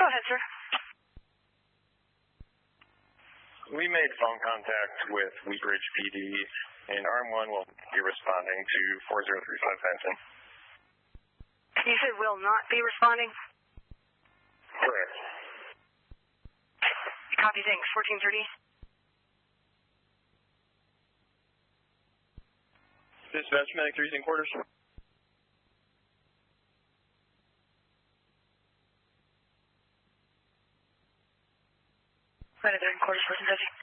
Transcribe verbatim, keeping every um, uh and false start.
ahead, sir. We made phone contact with Wheat Ridge P D, and Arm one will be responding to four zero three five Benson. You said will not be responding? Correct. Copy, thanks. fourteen thirty. Dispatch, Medic three's in quarters. Medic three in quarters, fourteen thirty.